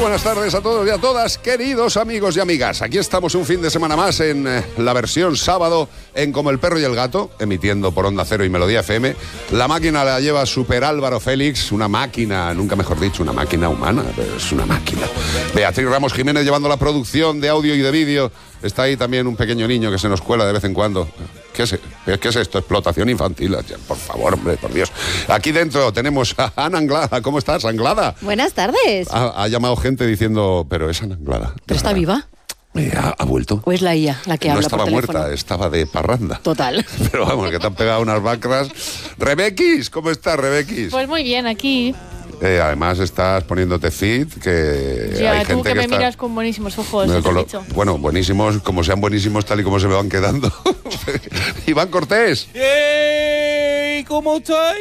buenas tardes a todos y a todas, queridos amigos y amigas. Aquí estamos un fin de semana más en la versión sábado en Como el Perro y el Gato, emitiendo por Onda Cero y Melodía FM. La máquina la lleva Super Álvaro Félix, una máquina, nunca mejor dicho, una máquina humana, pero es una máquina. Beatriz Ramos Jiménez llevando la producción de audio y de vídeo. Está ahí también un pequeño niño que se nos cuela de vez en cuando. ¿Qué es esto? Explotación infantil. Por favor, hombre, por Dios. Aquí dentro tenemos a Ana Anglada. ¿Cómo estás, Anglada? Buenas tardes. Ha llamado gente diciendo, pero es Ana Anglada. ¿Pero está viva? Ha vuelto. ¿O es la IA la que habla por teléfono? No estaba muerta, estaba de parranda. Total. Pero vamos, que te han pegado unas vacras. Rebequis, ¿cómo estás, Rebequis? Pues muy bien, aquí. Además estás poniéndote fit, que ya, hay tú gente que me está... miras con buenísimos ojos, eso he dicho. Bueno, buenísimos, como sean buenísimos tal y como se me van quedando. Iván Cortés. ¡Ey! ¿Cómo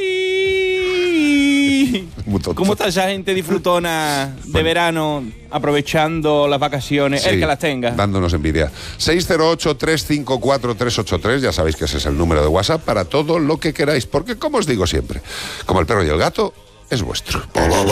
estáis? ¿Cómo está esa gente disfrutona de verano, aprovechando las vacaciones? Sí, el que las tenga. Dándonos envidia. 608-354-383, ya sabéis que ese es el número de WhatsApp para todo lo que queráis, porque como os digo siempre, como el perro y el gato, es vuestro.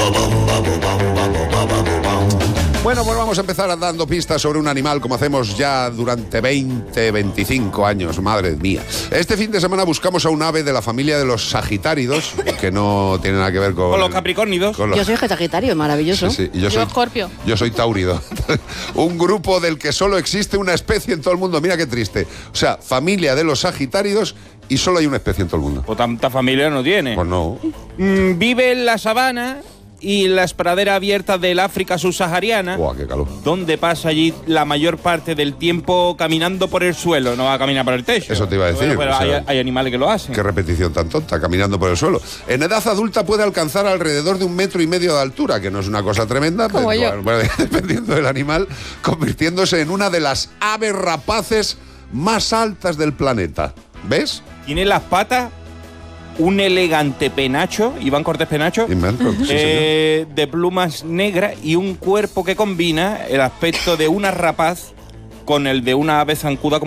Bueno, pues vamos a empezar dando pistas sobre un animal como hacemos ya durante 20, 25 años, madre mía. Este fin de semana buscamos a un ave de la familia de los sagitáridos, que no tiene nada que ver con los capricornidos. Yo soy sagitario, maravilloso. Sí, yo soy Escorpio. Yo soy taurido. Un grupo del que solo existe una especie en todo el mundo. Mira qué triste. O sea, familia de los sagitáridos y solo hay una especie en todo el mundo. Pues tanta familia no tiene. Pues no. Vive en la sabana y en las praderas abiertas del África subsahariana. ¡Buah, qué calor! Donde pasa allí la mayor parte del tiempo caminando por el suelo, no va a caminar por el techo. Eso te iba a decir. Bueno, pero hay animales que lo hacen. Qué repetición tan tonta, caminando por el suelo. En edad adulta puede alcanzar alrededor de 1,5 metros de altura, que no es una cosa tremenda, como pero, bueno, dependiendo del animal, convirtiéndose en una de las aves rapaces más altas del planeta. ¿Ves? Tiene las patas un elegante penacho, Iván Cortés Penacho, de plumas negras y un cuerpo que combina el aspecto de una rapaz con el de una ave zancuda como